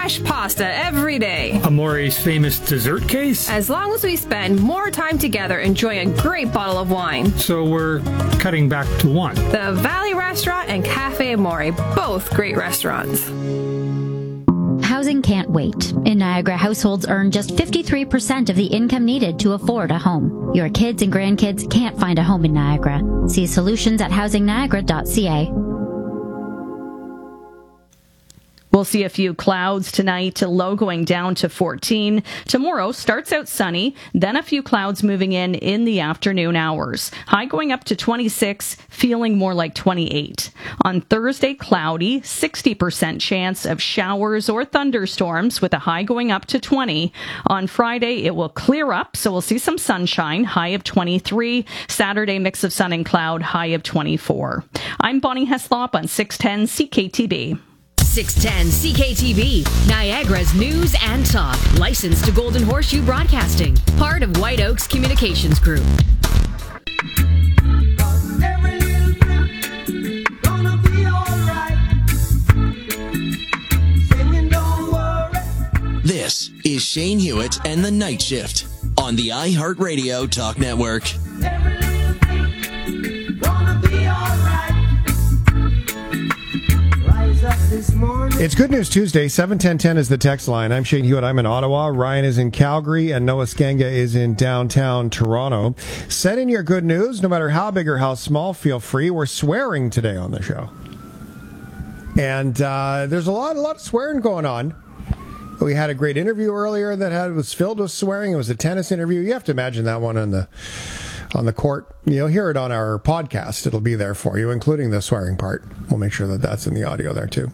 fresh pasta every day. Amore's famous dessert case? As long as we spend more time together enjoying a great bottle of wine. So we're cutting back to one. The Valley Restaurant and Cafe Amore, both great restaurants. Housing can't wait. In Niagara, households earn just 53% of the income needed to afford a home. Your kids and grandkids can't find a home in Niagara. See solutions at housingniagara.ca. We'll see a few clouds tonight, low going down to 14. Tomorrow starts out sunny, then a few clouds moving in the afternoon hours. High going up to 26, feeling more like 28. On Thursday, cloudy, 60% chance of showers or thunderstorms with a high going up to 20. On Friday, it will clear up, so we'll see some sunshine, high of 23. Saturday, mix of sun and cloud, high of 24. I'm Bonnie Heslop on 610 CKTB. 610 CKTB, Niagara's news and talk. Licensed to Golden Horseshoe Broadcasting. Part of White Oaks Communications Group. This is Shane Hewitt and the Night Shift on the iHeartRadio Talk Network. It's Good News Tuesday. 71010 is the text line. I'm Shane Hewitt. I'm in Ottawa. Ryan is in Calgary, and Noah Skanga is in downtown Toronto. Send in your good news, no matter how big or how small. Feel free. We're swearing today on the show, and there's a lot of swearing going on. We had a great interview earlier that was filled with swearing. It was a tennis interview. You have to imagine that one on the court. You'll hear it on our podcast. It'll be there for you, including the swearing part. We'll make sure that that's in the audio there too.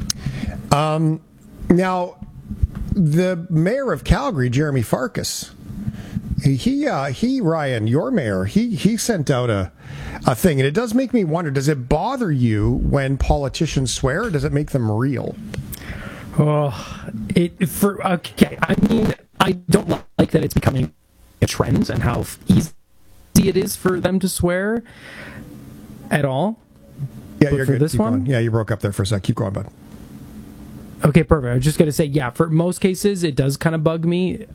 Now, the mayor of Calgary, Jeremy Farkas, he Ryan, your mayor, he sent out a thing, and it does make me wonder: does it bother you when politicians swear, or does it make them real? I mean, I don't like that it's becoming a trend and how easy it is for them to swear at all. Yeah, you're good. This Keep one? going. Yeah, you broke up there for a sec. Keep going, bud. Okay, perfect. I was just going to say, yeah, for most cases, it does kind of bug me.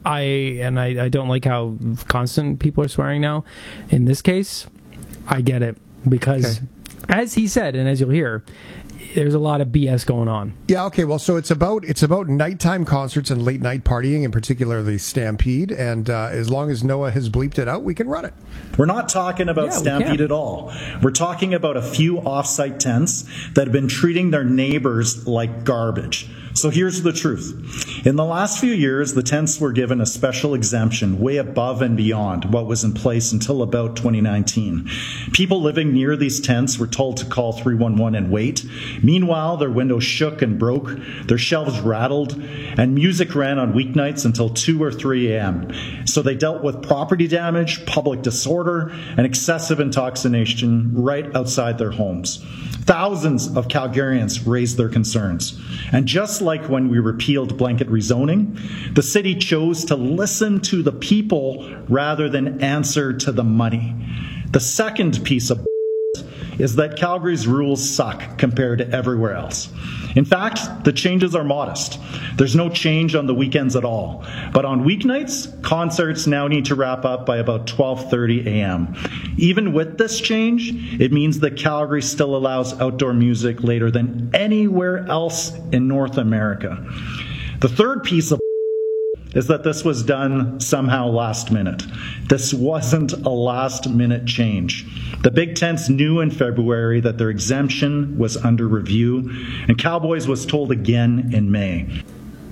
I don't like how constant people are swearing now. In this case, I get it. Because, as he said, and as you'll hear, there's a lot of BS going on. Yeah, okay, well, so it's about nighttime concerts and late night partying, in particular the Stampede, and as long as Noah has bleeped it out, we can run it. We're not talking about Stampede at all. We're talking about a few off-site tents that have been treating their neighbors like garbage. So here's the truth. In the last few years, the tents were given a special exemption way above and beyond what was in place until about 2019. People living near these tents were told to call 311 and wait. Meanwhile, their windows shook and broke, their shelves rattled, and music ran on weeknights until 2 or 3 a.m. So they dealt with property damage, public disorder, and excessive intoxication right outside their homes. Thousands of Calgarians raised their concerns. And just like when we repealed blanket rezoning, the city chose to listen to the people rather than answer to the money. The second piece of is that Calgary's rules suck compared to everywhere else. In fact, the changes are modest. There's no change on the weekends at all. But on weeknights, concerts now need to wrap up by about 12:30 a.m. Even with this change, it means that Calgary still allows outdoor music later than anywhere else in North America. The third piece of is that this was done somehow last minute. This wasn't a last minute change. The big tents knew in February that their exemption was under review, and Cowboys was told again in May.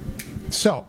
So,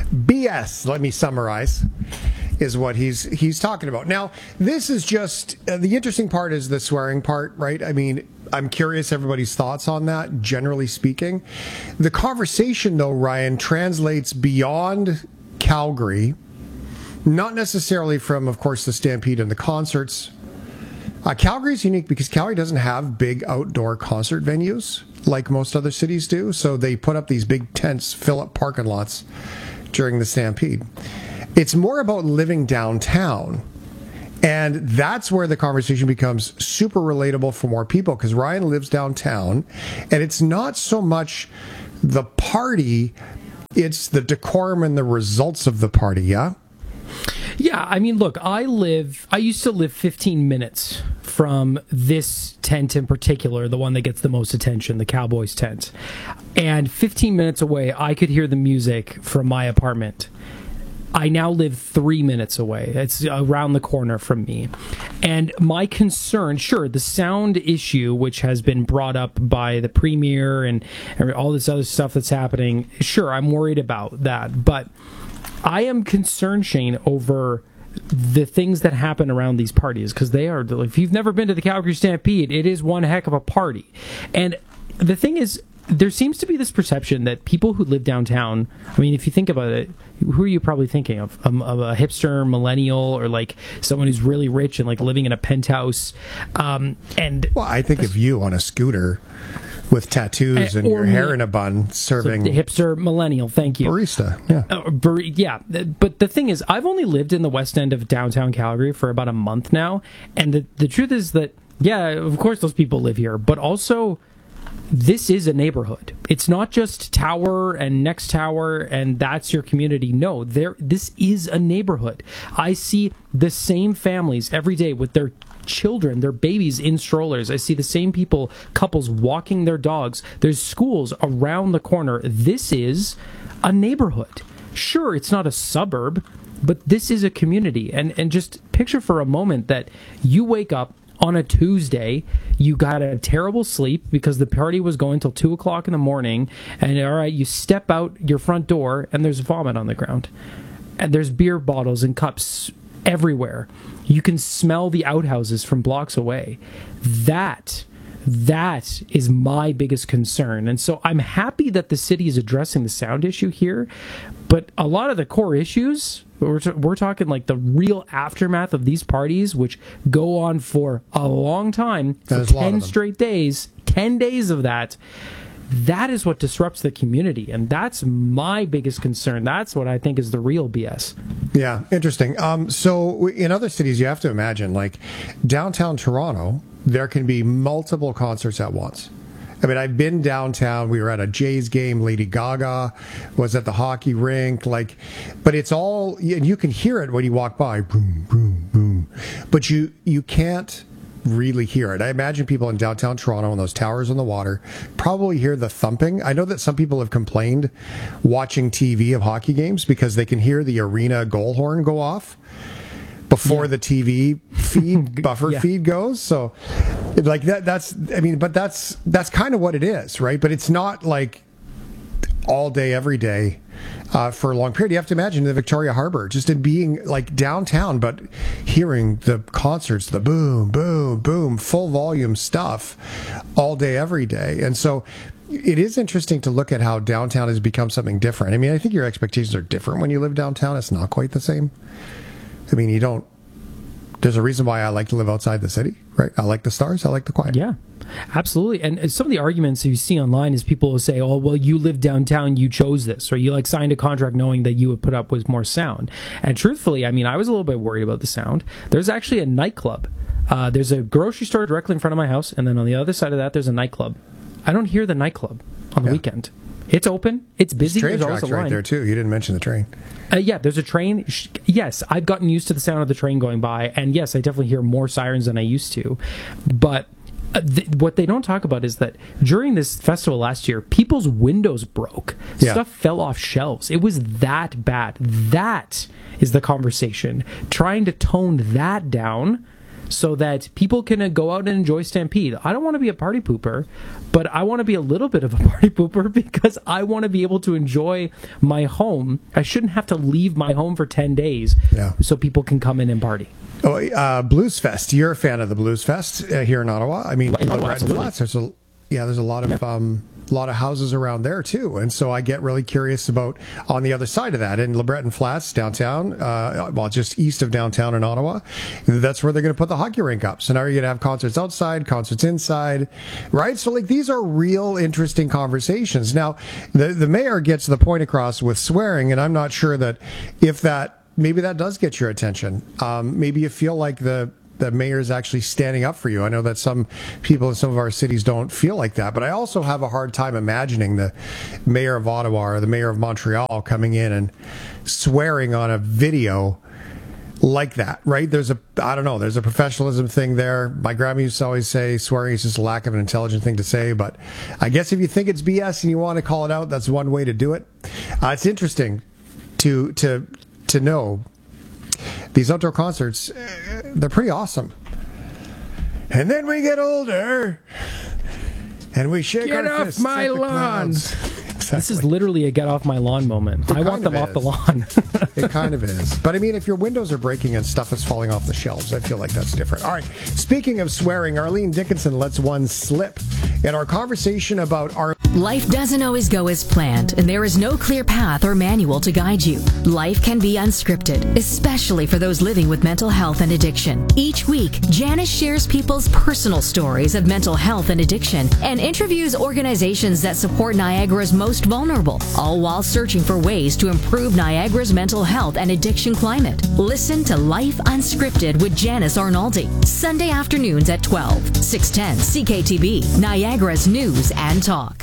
BS, let me summarize, is what he's talking about. Now, this is just, the interesting part is the swearing part, right? I mean, I'm curious everybody's thoughts on that, generally speaking. The conversation, though, Ryan, translates beyond Calgary, not necessarily from, of course, the Stampede and the concerts. Calgary is unique because Calgary doesn't have big outdoor concert venues like most other cities do, so they put up these big tents, fill up parking lots during the Stampede. It's more about living downtown, and that's where the conversation becomes super relatable for more people, because Ryan lives downtown, and it's not so much the party, it's the decorum and the results of the party, yeah? Yeah, I mean, look, I used to live 15 minutes from this tent in particular, the one that gets the most attention, the Cowboys tent. And 15 minutes away, I could hear the music from my apartment. I now live 3 minutes away. It's around the corner from me. And my concern, sure, the sound issue, which has been brought up by the premier and all this other stuff that's happening, sure, I'm worried about that. But I am concerned, Shane, over the things that happen around these parties, because they are, if you've never been to the Calgary Stampede, it is one heck of a party. And the thing is, there seems to be this perception that people who live downtown, I mean, if you think about it, who are you probably thinking of? Of a hipster millennial, or like someone who's really rich and like living in a penthouse? Well, I think of you on a scooter with tattoos and your hair in a bun, serving the hipster millennial. Thank you, barista. Yeah, yeah. But the thing is, I've only lived in the west end of downtown Calgary for about a month now, and the truth is that, yeah, of course those people live here, but also this is a neighborhood. It's not just tower and next tower and that's your community. No, this is a neighborhood. I see the same families every day with their children, their babies in strollers. I see the same couples walking their dogs. There's schools around the corner. This is a neighborhood. Sure, it's not a suburb, but this is a community. And just picture for a moment that you wake up on a Tuesday, you got a terrible sleep because the party was going till 2 o'clock in the morning, and all right, you step out your front door and there's vomit on the ground, and there's beer bottles and cups everywhere. You can smell the outhouses from blocks away. That is my biggest concern. And so I'm happy that the city is addressing the sound issue here, but a lot of the core issues, we're talking like the real aftermath of these parties, which go on for a long time, for 10 straight days, 10 days of that is what disrupts the community. And that's my biggest concern. That's what I think is the real BS. Yeah, interesting. So in other cities, you have to imagine, like downtown Toronto, there can be multiple concerts at once. I mean, I've been downtown. We were at a Jays game. Lady Gaga was at the hockey rink. But it's all, and you can hear it when you walk by, boom, boom, boom. But you can't really hear it. I imagine people in downtown Toronto on those towers on the water probably hear the thumping. I know that some people have complained watching TV of hockey games because they can hear the arena goal horn go off before the TV feed feed goes. So like that's kind of what it is, right? But it's not like all day, every day for a long period. You have to imagine the Victoria Harbour, just in being like downtown, but hearing the concerts, the boom, boom, boom, full volume stuff all day, every day. And so it is interesting to look at how downtown has become something different. I mean, I think your expectations are different when you live downtown. It's not quite the same. I mean, there's a reason why I like to live outside the city, right? I like the stars. I like the quiet. Yeah, absolutely. And some of the arguments you see online is people will say, oh, well, you live downtown, you chose this, or you signed a contract knowing that you would put up with more sound. And truthfully, I mean, I was a little bit worried about the sound. There's actually a nightclub. There's a grocery store directly in front of my house, and then on the other side of that, there's a nightclub. I don't hear the nightclub on the weekend. It's open. It's busy. There's train tracks right there, too. You didn't mention the train. Yeah, there's a train. Yes, I've gotten used to the sound of the train going by, and yes, I definitely hear more sirens than I used to. But what they don't talk about is that during this festival last year, people's windows broke. Yeah. Stuff fell off shelves. It was that bad. That is the conversation. Trying to tone that down so that people can go out and enjoy Stampede. I don't want to be a party pooper, but I want to be a little bit of a party pooper because I want to be able to enjoy my home. I shouldn't have to leave my home for 10 days so people can come in and party. Oh, Blues Fest. You're a fan of the Blues Fest here in Ottawa. I mean, in LeBreton Flats, there's a lot of houses around there too, and so I get really curious about on the other side of that in LeBreton Flats downtown, just east of downtown in Ottawa. That's where they're going to put the hockey rink up. So now you're going to have concerts outside, concerts inside, right? So like these are real interesting conversations. Now, the mayor gets the point across with swearing, and I'm not sure that if that maybe that does get your attention. Maybe you feel like the the mayor's actually standing up for you. I know that some people in some of our cities don't feel like that, but I also have a hard time imagining the mayor of Ottawa or the mayor of Montreal coming in and swearing on a video like that, right? There's a professionalism thing there. My grandma used to always say swearing is just a lack of an intelligent thing to say, but I guess if you think it's BS and you want to call it out, that's one way to do it. It's interesting to know these outdoor concerts, they're pretty awesome. And then we get older and we shake our fists. Get off my lawn. Exactly. This is literally a get off my lawn moment. I want them off the lawn. It kind of is. But I mean, if your windows are breaking and stuff is falling off the shelves, I feel like that's different. All right. Speaking of swearing, Arlene Dickinson lets one slip in our conversation about our Life doesn't always go as planned, and there is no clear path or manual to guide you. Life can be unscripted, especially for those living with mental health and addiction. Each week, Janice shares people's personal stories of mental health and addiction and interviews organizations that support Niagara's most vulnerable, all while searching for ways to improve Niagara's mental health and addiction climate. Listen to Life Unscripted with Janice Arnaldi, Sunday afternoons at 12, 610 CKTB, Niagara's News and Talk.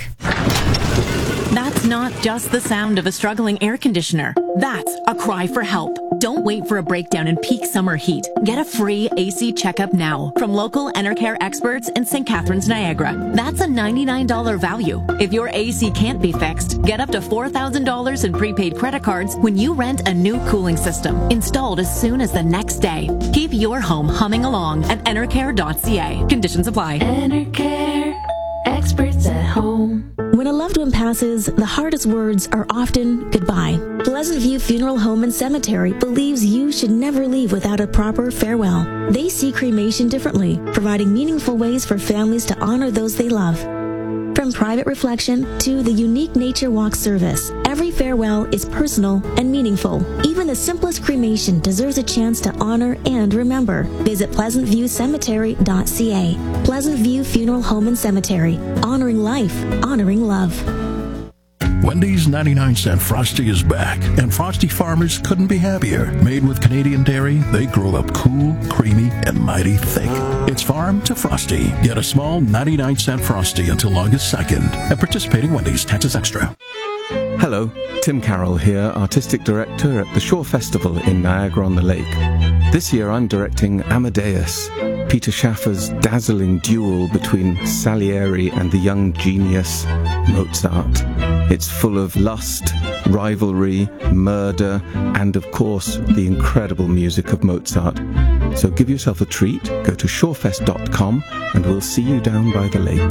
That's not just the sound of a struggling air conditioner. That's a cry for help. Don't wait for a breakdown in peak summer heat. Get a free AC checkup now from local Enercare experts in St. Catharines, Niagara. That's a $99 value. If your AC can't be fixed, get up to $4,000 in prepaid credit cards when you rent a new cooling system, installed as soon as the next day. Keep your home humming along at enercare.ca. Conditions apply. Enercare, experts at home. When a loved one passes, the hardest words are often goodbye. Pleasant View Funeral Home and Cemetery believes you should never leave without a proper farewell. They see cremation differently, providing meaningful ways for families to honor those they love. From private reflection to the unique nature walk service, every farewell is personal and meaningful. Even the simplest cremation deserves a chance to honor and remember. Visit pleasantviewcemetery.ca. Pleasant View Funeral Home and Cemetery. Honoring life, honoring love. Wendy's 99-cent Frosty is back, and Frosty farmers couldn't be happier. Made with Canadian dairy, they grow up cool, creamy, and mighty thick. It's farm to Frosty. Get a small 99-cent Frosty until August 2nd at participating Wendy's, taxes extra. Hello, Tim Carroll here, Artistic Director at the Shore Festival in Niagara-on-the-Lake. This year I'm directing Amadeus, Peter Schaffer's dazzling duel between Salieri and the young genius Mozart. It's full of lust, rivalry, murder, and of course, the incredible music of Mozart. So give yourself a treat, go to shorefest.com, and we'll see you down by the lake.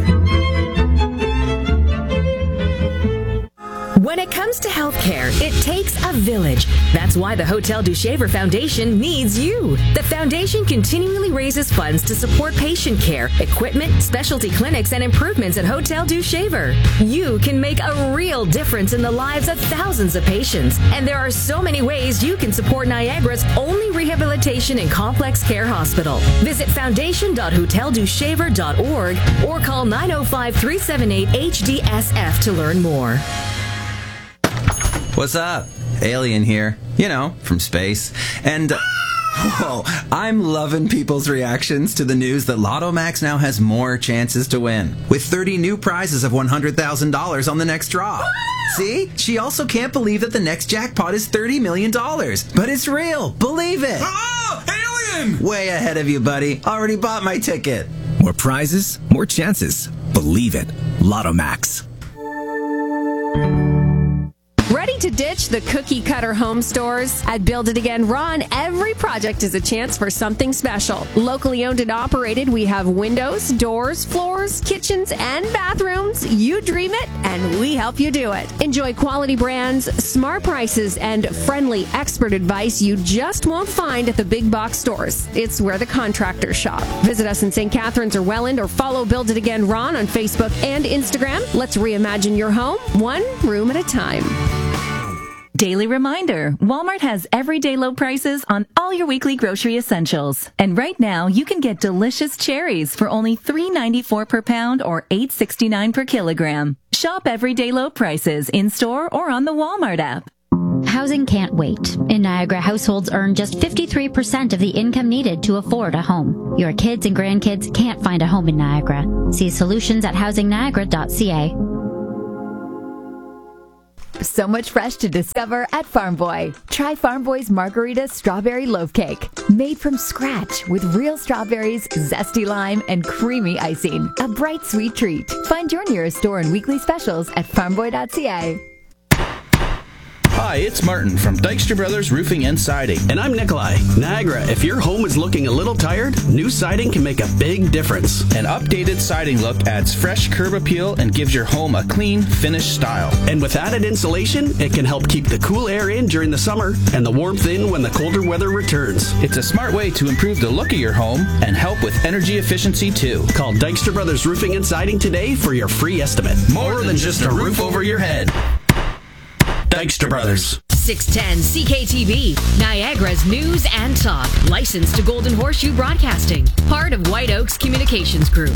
When it comes to healthcare, it takes a village. That's why the Hotel du Shaver Foundation needs you. The foundation continually raises funds to support patient care, equipment, specialty clinics, and improvements at Hotel du Shaver. You can make a real difference in the lives of thousands of patients, and there are so many ways you can support Niagara's only rehabilitation and complex care hospital. Visit foundation.hoteldushaver.org or call 905-378-HDSF to learn more. What's up? Alien here. You know, from space. And, whoa, I'm loving people's reactions to the news that Lotto Max now has more chances to win, with 30 new prizes of $100,000 on the next draw. See? She also can't believe that the next jackpot is $30 million. But it's real. Believe it. Oh, alien! Way ahead of you, buddy. Already bought my ticket. More prizes, more chances. Believe it. Lotto Max. Ready to ditch the cookie-cutter home stores? At Build It Again Ron, every project is a chance for something special. Locally owned and operated, we have windows, doors, floors, kitchens, and bathrooms. You dream it, and we help you do it. Enjoy quality brands, smart prices, and friendly expert advice you just won't find at the big box stores. It's where the contractors shop. Visit us in St. Catharines or Welland, or follow Build It Again Ron on Facebook and Instagram. Let's reimagine your home, one room at a time. Daily reminder, Walmart has everyday low prices on all your weekly grocery essentials. And right now, you can get delicious cherries for only $3.94 per pound or $8.69 per kilogram. Shop everyday low prices in-store or on the Walmart app. Housing can't wait. In Niagara, households earn just 53% of the income needed to afford a home. Your kids and grandkids can't find a home in Niagara. See solutions at housingniagara.ca. So much fresh to discover at Farm Boy. Try Farm Boy's Margarita Strawberry Loaf Cake. Made from scratch with real strawberries, zesty lime, and creamy icing. A bright, sweet treat. Find your nearest store and weekly specials at farmboy.ca. Hi, it's Martin from Dykstra Brothers Roofing and Siding. And I'm Nikolai. Niagara, if your home is looking a little tired, new siding can make a big difference. An updated siding look adds fresh curb appeal and gives your home a clean, finished style. And with added insulation, it can help keep the cool air in during the summer and the warmth in when the colder weather returns. It's a smart way to improve the look of your home and help with energy efficiency too. Call Dykstra Brothers Roofing and Siding today for your free estimate. More than just a roof over your head. Dykstra Brothers. 610 CKTV, Niagara's news and talk. Licensed to Golden Horseshoe Broadcasting. Part of White Oaks Communications Group.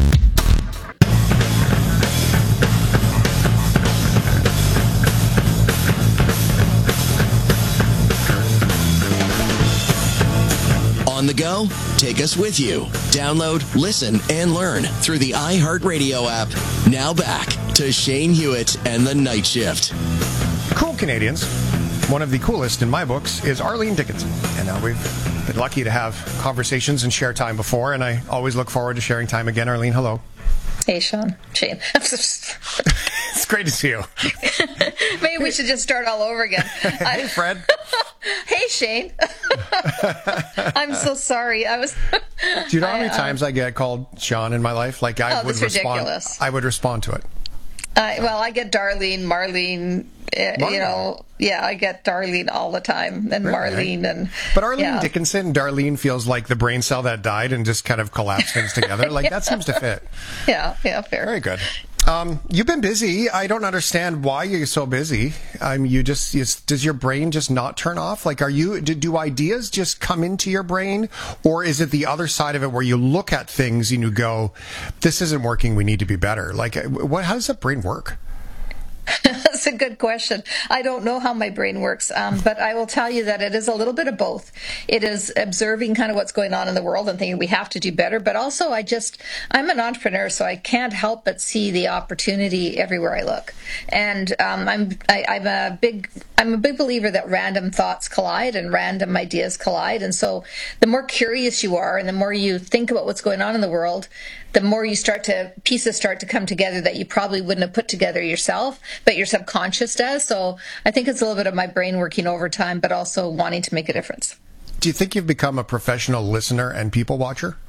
On the go? Take us with you. Download, listen, and learn through the iHeartRadio app. Now back to Shane Hewitt and the Night Shift. Cool Canadians. One of the coolest in my books is Arlene Dickinson. And we've been lucky to have conversations and share time before, and I always look forward to sharing time again. Arlene, hello. Hey, Shane. It's great to see you. Maybe we should just start all over again. Hey, Fred. Hey, Shane. I'm so sorry. Do you know how many times I get called Sean in my life? Like I would respond. Ridiculous. I would respond to it. Well, I get Darlene, Marlene. I get Darlene all the time, and really? Marlene, and but Arlene Dickinson, Darlene feels like the brain cell that died and just kind of collapsed things together. Like that seems to fit. Yeah, fair. Very good. You've been busy. I don't understand why you're so busy. Does your brain just not turn off? Like, do ideas just come into your brain, or is it the other side of it where you look at things and you go, "This isn't working. We need to be better." Like, how does that brain work? That's a good question. I don't know how my brain works, but I will tell you that it is a little bit of both. It is observing kind of what's going on in the world and thinking we have to do better, but also I'm an entrepreneur, so I can't help but see the opportunity everywhere I look. And I'm a big believer that random thoughts collide and random ideas collide. And so the more curious you are and the more you think about what's going on in the world, the more pieces start to come together that you probably wouldn't have put together yourself, but your subconscious does. So I think it's a little bit of my brain working overtime, but also wanting to make a difference. Do you think you've become a professional listener and people watcher?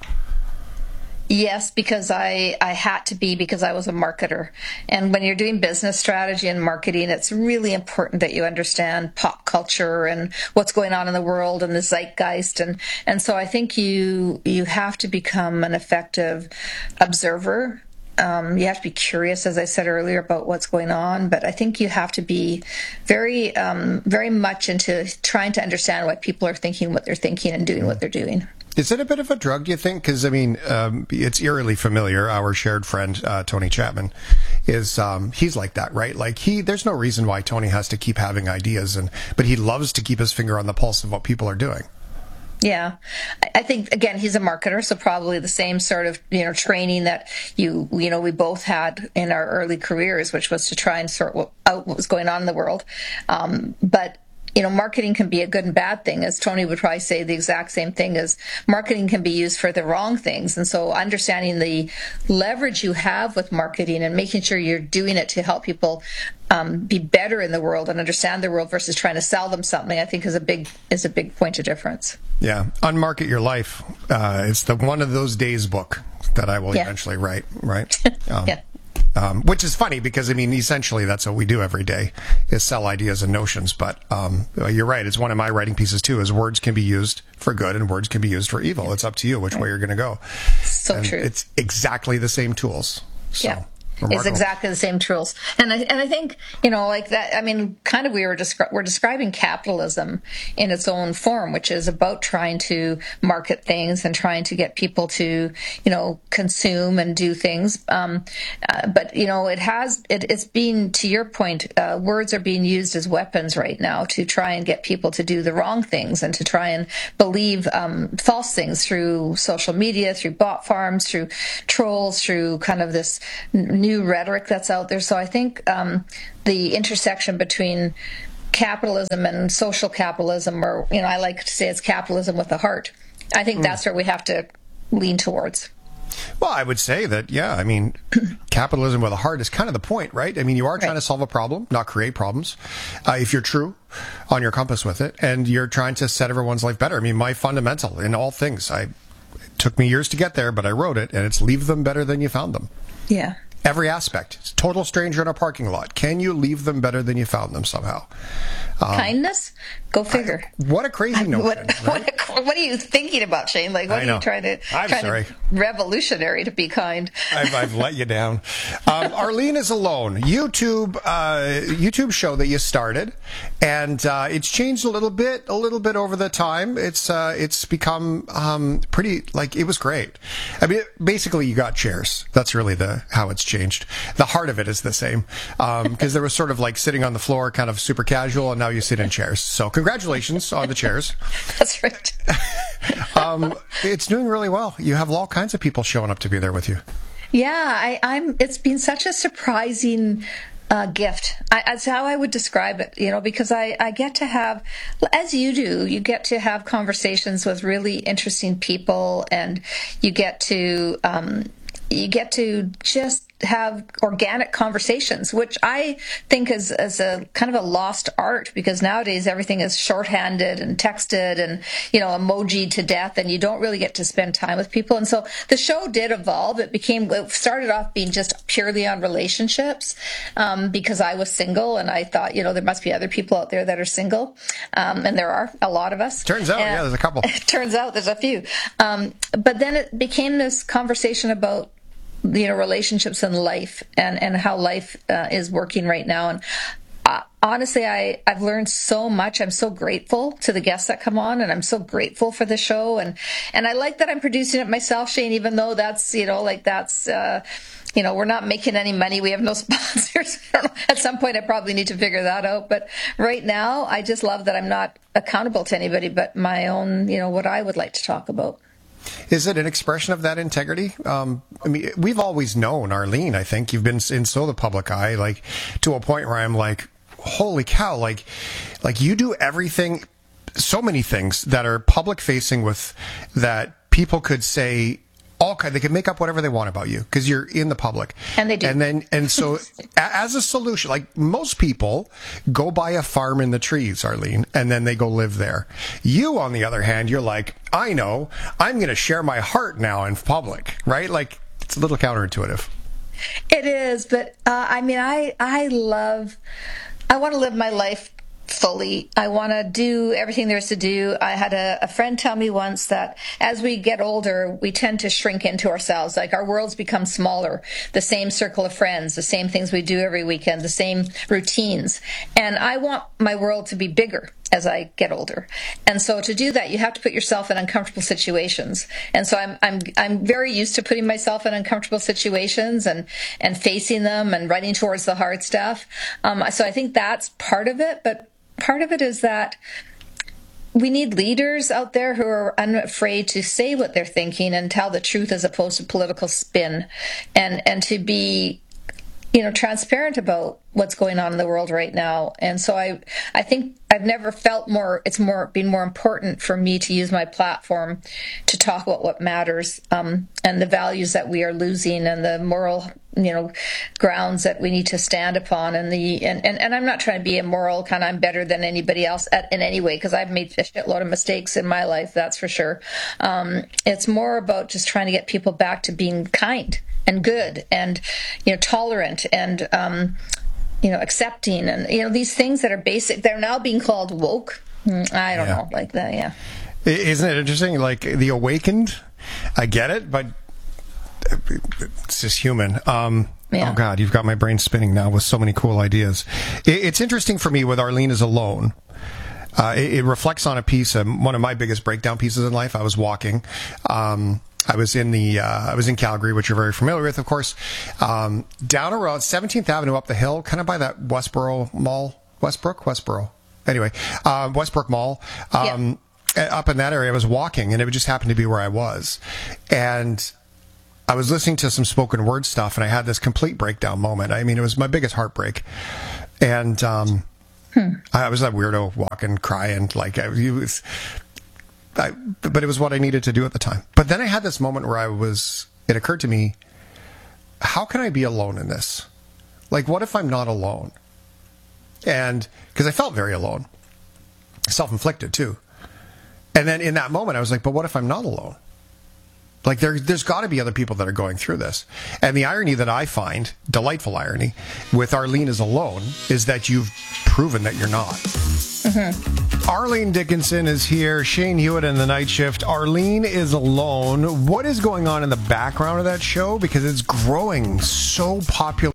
Yes, because I had to be, because I was a marketer. And when you're doing business strategy and marketing, it's really important that you understand pop culture and what's going on in the world and the zeitgeist. And so I think you have to become an effective observer. You have to be curious, as I said earlier, about what's going on. But I think you have to be very, very much into trying to understand why people are thinking what they're thinking and doing what they're doing. Is it a bit of a drug, do you think? Because, it's eerily familiar. Our shared friend, Tony Chapman, he's like that, right? Like, there's no reason why Tony has to keep having ideas, but he loves to keep his finger on the pulse of what people are doing. Yeah. I think, again, he's a marketer, so probably the same sort of, training that we both had in our early careers, which was to try and sort out what was going on in the world. But marketing can be a good and bad thing, as Tony would probably say the exact same thing, as marketing can be used for the wrong things. And so understanding the leverage you have with marketing and making sure you're doing it to help people be better in the world and understand the world versus trying to sell them something, I think is a big point of difference. Yeah. Unmarket Your Life. It's the one of those days book that I will eventually write, right? Yeah. Which is funny because, essentially that's what we do every day is sell ideas and notions. But you're right. It's one of my writing pieces, too, is words can be used for good and words can be used for evil. It's up to you which way you're going to go. So true. It's exactly the same tools. So. Yeah. Remarkable. It's exactly the same tools. And I think, like that, I mean, kind of we're describing capitalism in its own form, which is about trying to market things and trying to get people to, consume and do things. But, it's being, to your point, words are being used as weapons right now to try and get people to do the wrong things and to try and believe false things through social media, through bot farms, through trolls, through kind of this new rhetoric that's out there. So I think the intersection between capitalism and social capitalism, or I like to say it's capitalism with a heart, I think that's where we have to lean towards. Well, I would say that, capitalism with a heart is kind of the point, right? I mean, you are trying to solve a problem, not create problems, if you're true on your compass with it, and you're trying to set everyone's life better. I mean, my fundamental in all things, it took me years to get there, but I wrote it, and it's leave them better than you found them. Yeah. Every aspect. Total stranger in a parking lot. Can you leave them better than you found them somehow? Kindness? Go figure. What a crazy notion. What are you thinking about, Shane? Like, what are you trying to revolutionary to be kind? I've let you down. Arlene is Alone. YouTube show that you started, and it's changed a little bit over the time. It's become pretty, like, it was great. I mean, basically you got chairs. That's really how it's changed. The heart of it is the same, because there was sort of like sitting on the floor, kind of super casual, and now you sit in chairs. So congratulations on the chairs. That's right. It's doing really well. You have all kinds of people showing up to be there with you. Yeah, it's been such a surprising gift. That's how I would describe it, because I get to have, as you do, you get to have conversations with really interesting people, and you get to just have organic conversations, which I think is a kind of a lost art, because nowadays everything is shorthanded and texted and, emoji to death, and you don't really get to spend time with people. And so the show did evolve. It started off being just purely on relationships, because I was single and I thought, there must be other people out there that are single. And there are a lot of us. Turns out, there's a couple. Turns out there's a few. But then it became this conversation about relationships and life, and how life is working right now. And honestly, I've learned so much. I'm so grateful to the guests that come on, and I'm so grateful for the show. And I like that I'm producing it myself, Shane, even though that's, we're not making any money. We have no sponsors. I don't know. At some point, I probably need to figure that out. But right now, I just love that I'm not accountable to anybody but my own, what I would like to talk about. Is it an expression of that integrity? I mean, we've always known, Arlene, I think you've been in the public eye, like to a point where I'm like, holy cow, like you do everything, so many things that are public facing with that people could say they can make up whatever they want about you because you're in the public. And they do. And so as a solution, like most people go buy a farm in the trees, Arlene, and then they go live there. You, on the other hand, you're like, I know, I'm going to share my heart now in public, right? Like, it's a little counterintuitive. It is, but I want to live my life fully. I want to do everything there's to do. I had a friend tell me once that as we get older, we tend to shrink into ourselves. Like our worlds become smaller, the same circle of friends, the same things we do every weekend, the same routines. And I want my world to be bigger as I get older. And so to do that, you have to put yourself in uncomfortable situations. And so I'm very used to putting myself in uncomfortable situations and facing them and running towards the hard stuff. So I think that's part of it, but part of it is that we need leaders out there who are unafraid to say what they're thinking and tell the truth as opposed to political spin, and to be, transparent about what's going on in the world right now. And so I think I've never felt been more important for me to use my platform to talk about what matters, and the values that we are losing and the moral, grounds that we need to stand upon. And I'm not trying to be a moral kind of, I'm better than anybody else in any way, because I've made a shitload of mistakes in my life, that's for sure. It's more about just trying to get people back to being kind and good and, tolerant and, accepting, and, these things that are basic, they're now being called woke. I don't know, like that. Yeah. Isn't it interesting? Like the awakened, I get it, but it's just human. Oh God, you've got my brain spinning now with so many cool ideas. It's interesting for me with Arlene is alone. It reflects on a piece, one of my biggest breakdown pieces in life. I was walking. I was in Calgary, which you're very familiar with, of course. Down around 17th Avenue up the hill, kind of by that Westboro Mall. Westboro. Anyway, Westbrook Mall. Up in that area, I was walking, and it just happened to be where I was. And I was listening to some spoken word stuff, and I had this complete breakdown moment. I mean, it was my biggest heartbreak. And I was that weirdo walking, crying, like but it was what I needed to do at the time. But then I had this moment where it occurred to me, how can I be alone in this? Like, what if I'm not alone? And because I felt very alone, self-inflicted too. And then in that moment, I was like, but what if I'm not alone? Like, there's got to be other people that are going through this. And the irony that I find, delightful irony, with Arlene is alone, is that you've proven that you're not. Mm-hmm. Arlene Dickinson is here. Shane Hewitt in the night shift. Arlene is alone. What is going on in the background of that show? Because it's growing so popular.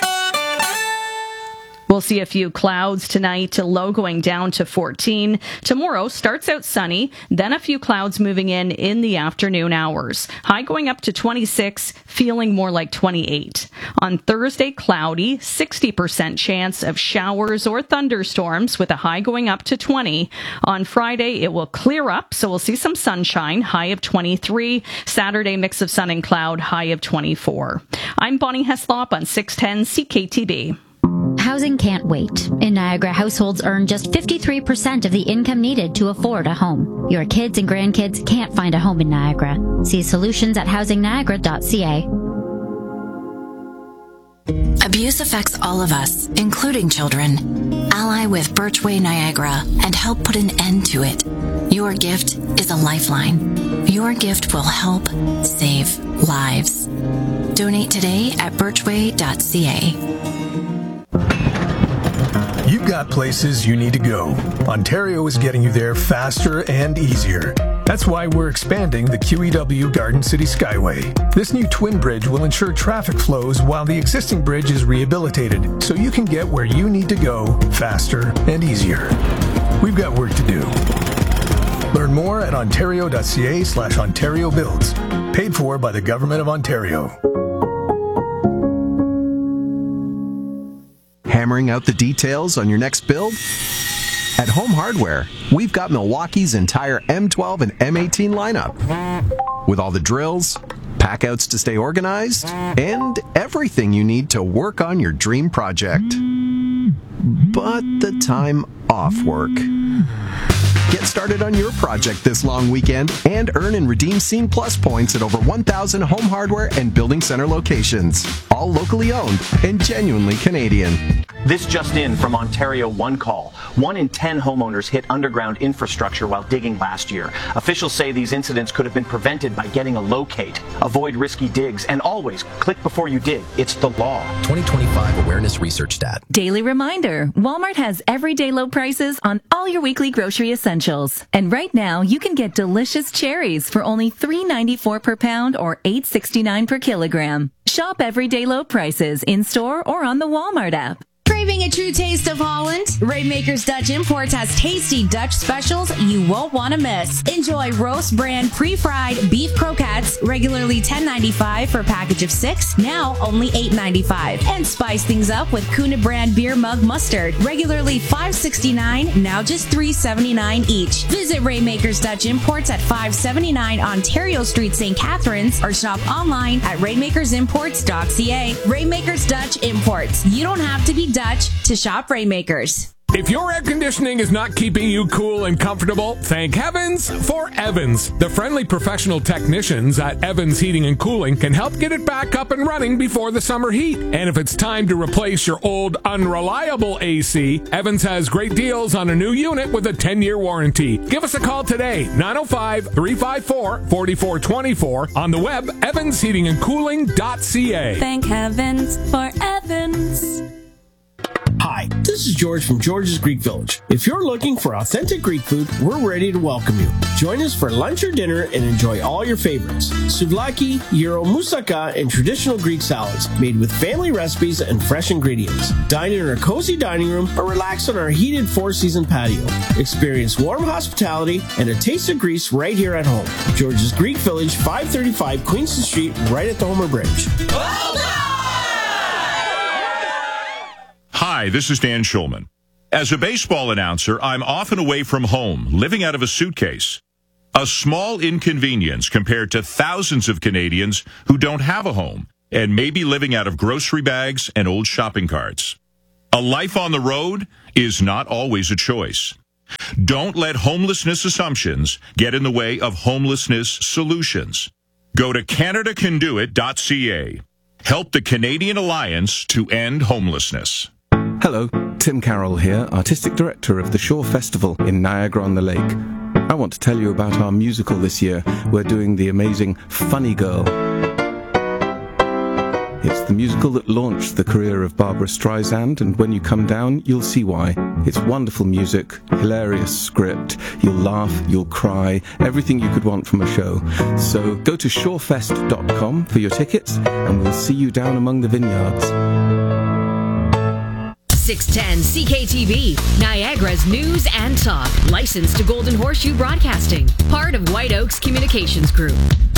We'll see a few clouds tonight, low going down to 14. Tomorrow starts out sunny, then a few clouds moving in the afternoon hours. High going up to 26, feeling more like 28. On Thursday, cloudy, 60% chance of showers or thunderstorms with a high going up to 20. On Friday, it will clear up, so we'll see some sunshine, high of 23. Saturday, mix of sun and cloud, high of 24. I'm Bonnie Heslop on 610 CKTB. Housing can't wait. In Niagara, households earn just 53% of the income needed to afford a home. Your kids and grandkids can't find a home in Niagara. See solutions at housingniagara.ca. Abuse affects all of us, including children. Ally with Birchway Niagara and help put an end to it. Your gift is a lifeline. Your gift will help save lives. Donate today at birchway.ca. You've got places you need to go. Ontario is getting you there faster and easier. That's why we're expanding the QEW Garden City Skyway. This new twin bridge will ensure traffic flows while the existing bridge is rehabilitated, so you can get where you need to go faster and easier. We've got work to do. Learn more at ontario.ca/Ontario Builds. Paid for by the Government of Ontario. Hammering out the details on your next build? At Home Hardware, we've got Milwaukee's entire M12 and M18 lineup. With all the drills, packouts to stay organized, and everything you need to work on your dream project. But the time off work. Get started on your project this long weekend and earn and redeem Scene Plus points at over 1,000 Home Hardware and Building Center locations. All locally owned and genuinely Canadian. This just in from Ontario One Call. 1 in 10 homeowners hit underground infrastructure while digging last year. Officials say these incidents could have been prevented by getting a locate. Avoid risky digs and always click before you dig. It's the law. 2025 Awareness Research Stat. Daily reminder, Walmart has everyday low prices on all your weekly grocery essentials. And right now, you can get delicious cherries for only $3.94 per pound or $8.69 per kilogram. Shop everyday low prices in-store or on the Walmart app. Craving a true taste of Holland? Rainmakers Dutch Imports has tasty Dutch specials you won't want to miss. Enjoy roast brand pre-fried beef croquettes, regularly $10.95 for a package of 6, now only $8.95. And spice things up with Kuna brand beer mug mustard, regularly $5.69, now just $3.79 each. Visit Rainmakers Dutch Imports at 579 Ontario Street, St. Catharines, or shop online at rainmakersimports.ca. Rainmakers Dutch Imports. You don't have to be Dutch to shop Rainmakers. If your air conditioning is not keeping you cool and comfortable, thank heavens for Evans. The friendly professional technicians at Evans Heating and Cooling can help get it back up and running before the summer heat. And if it's time to replace your old unreliable AC, Evans has great deals on a new unit with a 10-year warranty. Give us a call today, 905-354-4424, on the web, evansheatingandcooling.ca. Thank heavens for Evans. Hi, this is George from George's Greek Village. If you're looking for authentic Greek food, we're ready to welcome you. Join us for lunch or dinner and enjoy all your favorites. Souvlaki, gyro, moussaka, and traditional Greek salads made with family recipes and fresh ingredients. Dine in our cozy dining room or relax on our heated four-season patio. Experience warm hospitality and a taste of Greece right here at home. George's Greek Village, 535 Queenston Street, right at the Homer Bridge. Hi, this is Dan Schulman. As a baseball announcer, I'm often away from home, living out of a suitcase. A small inconvenience compared to thousands of Canadians who don't have a home and may be living out of grocery bags and old shopping carts. A life on the road is not always a choice. Don't let homelessness assumptions get in the way of homelessness solutions. Go to CanadaCanDoIt.ca. Help the Canadian Alliance to End Homelessness. Hello, Tim Carroll here, Artistic Director of the Shore Festival in Niagara-on-the-Lake. I want to tell you about our musical this year. We're doing the amazing Funny Girl. It's the musical that launched the career of Barbra Streisand, and when you come down, you'll see why. It's wonderful music, hilarious script, you'll laugh, you'll cry, everything you could want from a show. So go to shorefest.com for your tickets, and we'll see you down among the vineyards. 610 CKTV, Niagara's news and talk. Licensed to Golden Horseshoe Broadcasting. Part of White Oaks Communications Group.